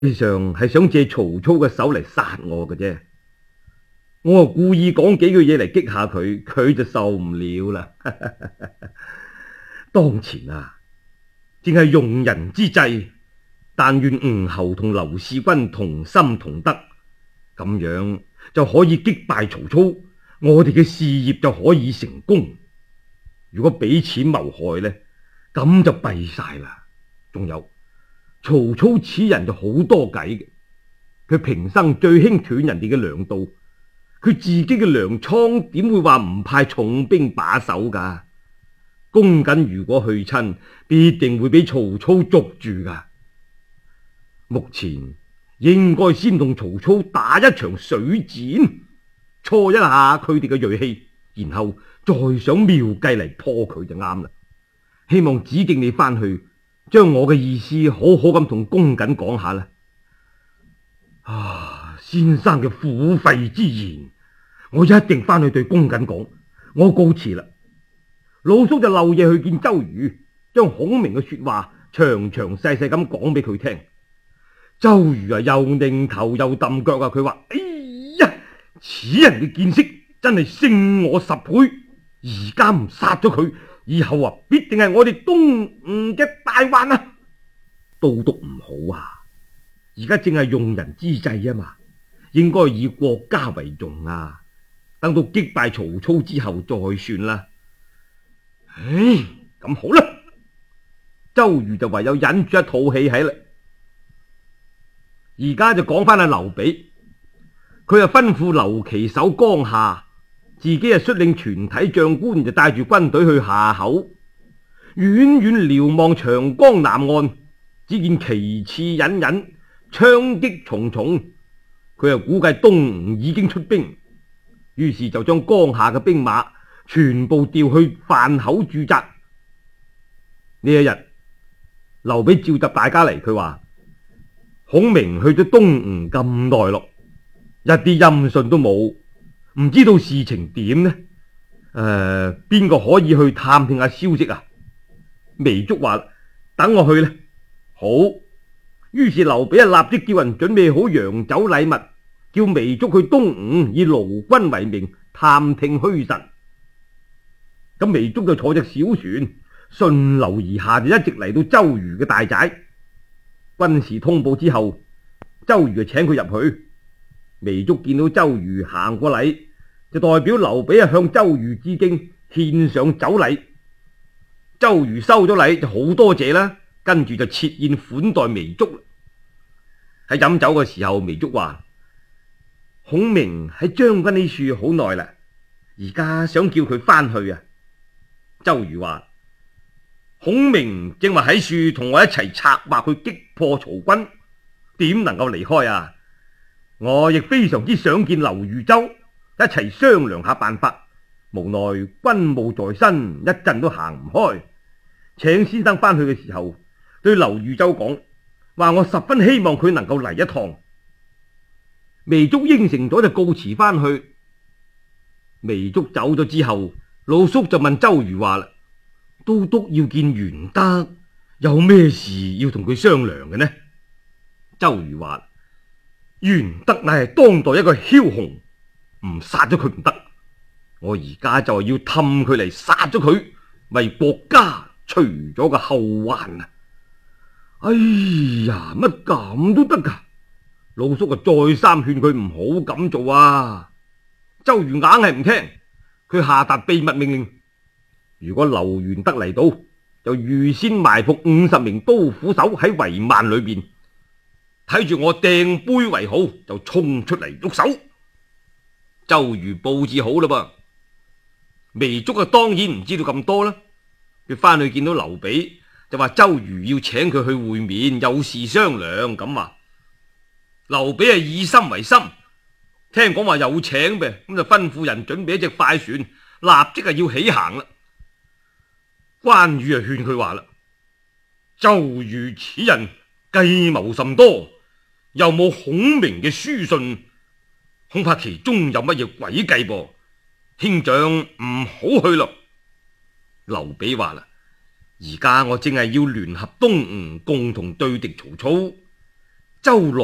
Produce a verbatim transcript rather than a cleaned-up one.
際上係想借曹操嘅手嚟殺我嘅啫。我啊故意講幾句嘢嚟激下佢，佢就受唔了啦。當前啊，正係用人之際，但願吳侯同劉使君同心同德，咁樣就可以擊敗曹操，我哋嘅事業就可以成功。如果彼此謀害呢，咁就弊晒啦。仲有曹操此人就好多計嘅，佢平生最興斷人哋嘅糧道，佢自己嘅糧倉點會話唔派重兵把守噶？公瑾如果去親，必定會俾曹操捉住噶。目前應該先同曹操打一場水戰，挫一下佢哋嘅銳氣，然後再想妙計嚟破佢就啱啦。希望子敬你翻去將我嘅意思好好咁同公瑾講下啦。啊，先生嘅付費之言，我一定翻去對公瑾講。我告辭啦。老叔就漏夜去見周瑜，將孔明嘅說話詳詳細細咁講俾佢聽。周瑜啊，又擰頭又揼腳啊，佢話：哎呀，此人嘅見識真係勝我十倍。而家唔殺咗佢，以後啊必定係我哋東吳嘅大患啊！都督唔好啊！而家正係用人之際啊嘛，應該以國家為重啊！等到擊敗曹操之後再算啦。唉，咁好啦，周瑜就唯有忍住一肚氣喺啦。而家就講翻阿劉備，佢就吩咐劉琦守江夏，自己啊率領全體將官就帶住軍隊去夏口。遠遠瞭望長江南岸，只見旗幟隱隱，槍擊重重。佢又估計東吳已經出兵，於是就將江夏嘅兵馬全部調去樊口駐紮。呢一日，劉備召集大家嚟，佢話：孔明去咗東吳咁耐咯，一啲音訊都冇，唔知道事情點呢？誒、呃，邊個可以去探聽下消息啊？糜竺話：等我去啦。好，於是劉備啊立即叫人準備好洋酒禮物，叫糜竺去東吳以勞軍為名探聽虛實。咁糜竺就坐隻小船順流而下，就一直嚟到周瑜嘅大寨。軍事通報之後，周瑜就請佢入去。糜竺見到周瑜行過禮，就代表劉備啊向周瑜致敬，獻上酒禮。周瑜收咗禮就好多謝啦，跟住就設宴款待糜竺。喺飲酒嘅時候，糜竺話：孔明喺將軍呢處好耐啦，而家想叫佢翻去啊。周瑜話：孔明正話喺處同我一齊策劃去擊破曹軍，點能夠離開啊？我亦非常之想見劉豫州，一齊商量下辦法，無奈軍務在身，一陣都行唔開。請先生翻去嘅時候，對劉豫州講，話我十分希望佢能夠嚟一趟。糜竺應承咗就告辭翻去。糜竺走咗之後，老叔就問周瑜話啦：都督要見玄德，有咩事要同佢商量嘅呢？周瑜話：玄德乃係當代一個梟雄，唔殺咗佢唔得。我而家就係要氹佢嚟殺咗佢，為國家除咗個後患啊！哎呀，乜咁都得噶？老叔啊，再三勸佢唔好咁做啊！周瑜硬係唔聽，佢下達秘密命令：如果劉玄德嚟到，就預先埋伏五十名刀斧手喺帷幔裏邊，睇住我掟杯為號，就衝出嚟喐手。周瑜布置好啦噃，糜竺啊當然唔知道咁多啦。佢翻去見到劉備，就話周瑜要請佢去會面，有事商量咁話。劉備啊以心為心，聽講話有請嘅，咁就吩咐人準備一隻快船，立即係要起行啦。關羽啊勸佢話啦：周瑜此人計謀甚多，又冇孔明嘅書信，恐怕其中有乜嘢詭計噃，兄長唔好去咯。劉備話啦：而家我正係要聯合東吳，共同對敵曹操。 周羅